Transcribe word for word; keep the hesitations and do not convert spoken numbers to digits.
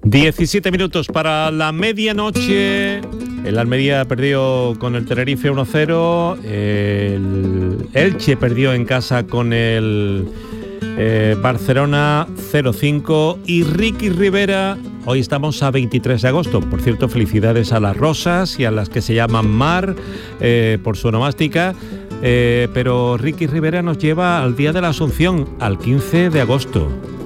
diecisiete minutos para la medianoche. El Almería perdió con el Tenerife uno cero. El Elche perdió en casa con el eh, Barcelona cero cinco. Y Ricky Rivera, hoy estamos a veintitrés de agosto. Por cierto, felicidades a las Rosas y a las que se llaman Mar eh, por su onomástica. Eh, pero Ricky Rivera nos lleva al Día de la Asunción, al quince de agosto.